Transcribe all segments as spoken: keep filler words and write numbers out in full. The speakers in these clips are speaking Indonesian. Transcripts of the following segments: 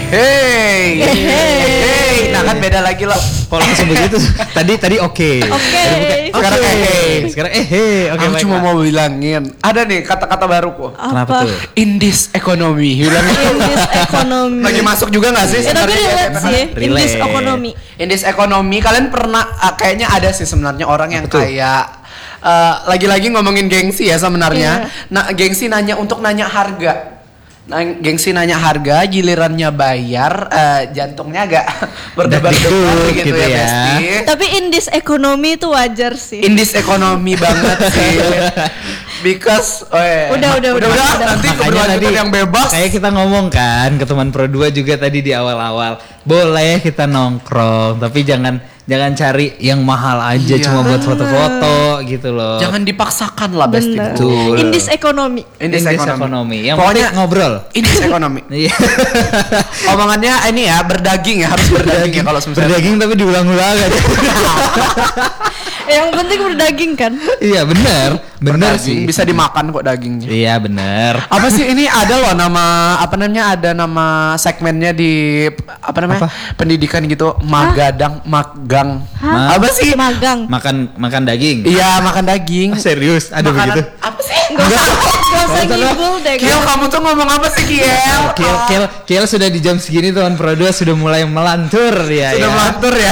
hey, hey, nah kan beda lagi loh. Kalau langsung begitu, tadi tadi oke. Oke. Sekarang eh, hey. Sekarang eh, hey. Oke. Aku cuma mau bilangin, ada nih kata-kata baru kok. Kenapa tuh? Indis ekonomi, bilang. Indis ekonomi. Lagi masuk juga nggak sih? Ya, tapi relate sih. Indis Relate. ekonomi. Indis ekonomi, kalian pernah uh, kayaknya ada sih sebenarnya orang yang Betul. kayak uh, lagi-lagi ngomongin gengsi ya sebenarnya. Iya. Nah, gengsi nanya untuk nanya harga. Nah, gengsi nanya harga, gilirannya bayar, uh, jantungnya agak berdebar-debar gitu, gitu ya, ya. Besti. Tapi indis ekonomi itu wajar sih. Indis ekonomi banget sih. Because oh iya. Udah, udah, udah, udah. nanti Makanya keberlanjutan tadi yang bebas. Kayak kita ngomong kan ke teman Pro dua juga tadi di awal-awal. Boleh kita nongkrong, tapi jangan jangan cari yang mahal aja Iya. cuma buat foto-foto gitu loh. Jangan dipaksakan lah Besti. Bener. Betul. Indis ekonomi. Indis, Indis ekonomi. ekonomi. Yang Pokoknya penting ngobrol. Indis ekonomi. Iya. Omongannya ini ya berdaging ya, harus berdaging ya kalau misalnya. Berdaging tapi diulang-ulang aja. Yang penting berdaging kan. Iya benar, benar Berdaging, sih. bisa dimakan kok dagingnya. Iya benar. Apa sih ini ada loh nama apa namanya ada nama segmennya di apa namanya Apa? pendidikan gitu magadang magang Hah? apa sih Magang. Makan makan daging. iya makan daging Ah, serius ada makanan begitu. apa sih Gak usah, gak usah ngibul deh. Kiel kamu tuh ngomong apa sih Kiel Kiel, Kiel, Kiel sudah di jam segini teman Pro dua sudah mulai melantur dia sudah ya. melantur ya.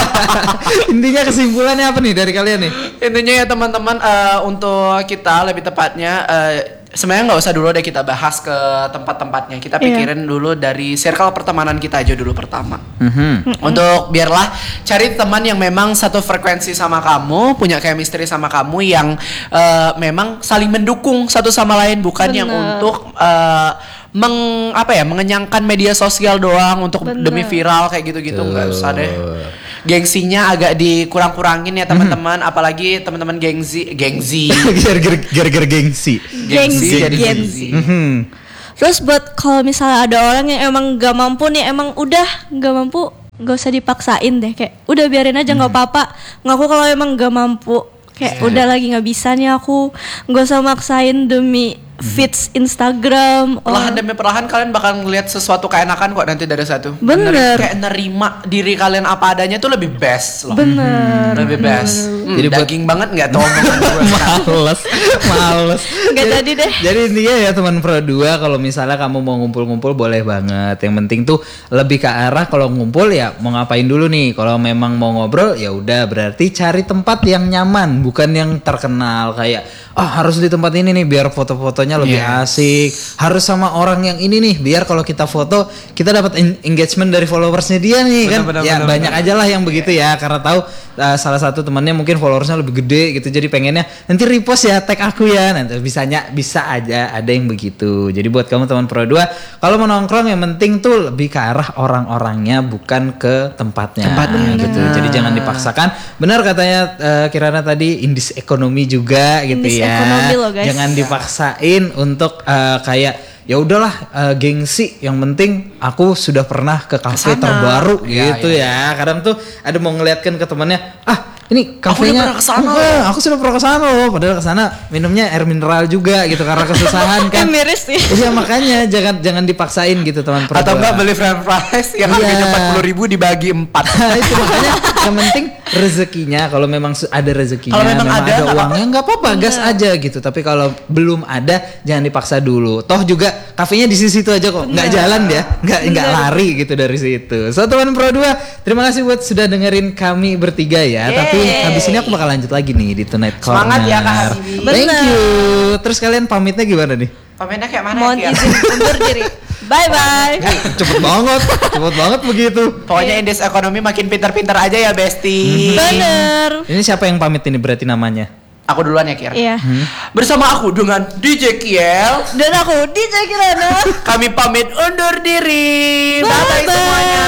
Intinya kesimpulannya apa nih dari kalian nih? Intinya ya teman-teman eh, untuk kita lebih tepatnya eh, sebenarnya nggak usah dulu deh kita bahas ke tempat-tempatnya. Kita Iya. pikirin dulu dari circle pertemanan kita aja dulu pertama. Mhm. Untuk biarlah cari teman yang memang satu frekuensi sama kamu, punya chemistry sama kamu yang eh, memang saling mendukung satu sama lain, bukan yang Bener. untuk eh, meng apa ya mengenyangkan media sosial doang untuk Bener. demi viral kayak gitu-gitu nggak Tuh. usah deh. Gengsinya agak dikurang-kurangin ya teman-teman, apalagi teman-teman gengsi, gengsi, Gara-gara gara-gara gengsi. Gengsi, jadi gengsi. Mhm. Terus buat kalau misalnya ada orang yang emang gak mampu nih, emang udah gak mampu, gak usah dipaksain deh. Kayak udah biarin aja nggak apa-apa. Ngaku kalau emang gak mampu. Kayak Yeah. udah lagi nggak bisa nih aku, nggak usah maksain demi feeds Instagram. Perlahan Oh. demi perlahan kalian bakal ngeliat sesuatu keenakan kok nanti dari satu. Bener. Kayak nerima diri kalian apa adanya tuh lebih best loh. Bener. Lebih best. Hmm, Jadi buat- daging banget nggak tuh omongan gue. Males, males. Nggak jadi deh. Jadi intinya ya teman Pro dua kalau misalnya kamu mau ngumpul-ngumpul boleh banget. Yang penting tuh lebih ke arah kalau ngumpul ya mau ngapain dulu nih. Kalau memang mau ngobrol ya udah berarti cari tempat yang nyaman, bukan yang terkenal kayak ah harus di tempat ini nih biar foto-fotonya lebih Yes. asik. Harus sama orang yang ini nih biar kalau kita foto kita dapat en- engagement dari followersnya dia nih kan. Benar, benar, Ya benar, banyak benar. aja lah yang begitu ya karena tahu uh, salah satu temannya mungkin followersnya lebih gede gitu jadi pengennya nanti repost ya tag aku ya nanti bisanya bisa aja ada yang begitu. Jadi buat kamu teman Pro dua kalau mau nongkrong yang penting tuh lebih ke arah orang-orangnya bukan ke tempatnya, Tempatnya, gitu. Jadi jangan dipaksakan. Benar katanya uh, Kirana tadi indis ekonomi juga gitu Indis ya. ekonomi loh, guys. Jangan dipaksain untuk uh, kayak ya udahlah uh, gengsi yang penting aku sudah pernah ke kafe Kesana. terbaru Ya, gitu ya. Kadang tuh ada mau ngeliatkan ke temannya, ah ini kafenya pernah kesana enggak, aku sudah pernah kesana loh. Padahal kesana minumnya air mineral juga gitu karena kesusahan Eh, kan. miris sih. Iya makanya jangan jangan dipaksain gitu teman Pro Atau dua. enggak beli french fries yang Iya. harganya empat puluh ribu dibagi empat. Nah, itu makanya yang penting rezekinya kalau memang su- ada rezekinya Kalau memang ada, nggak uangnya nggak apa-apa gas aja gitu tapi kalau belum ada jangan dipaksa dulu toh juga kafenya di situ aja kok nggak jalan ya nggak nggak lari gitu dari situ. So teman Pro dua terima kasih buat sudah dengerin kami bertiga ya. Yeay. Tapi habis ini aku bakal lanjut lagi nih di Tonight Corner. Semangat ya, Kak Hasibi. Thank Bener. you. Terus kalian pamitnya gimana nih? Pamennya kayak mana Mohon ya? Kiel? izin undur diri. Bye bye. Cepet banget, cepet banget begitu. Pokoknya indeks ekonomi makin pintar-pintar aja ya Besti. Bener. Ini siapa yang pamit ini berarti namanya? Aku duluan ya Kier. Iya. Bersama aku dengan D J Kiel. Dan aku D J Kirana. Kami pamit undur diri. Bye bye Bye-bye. semuanya.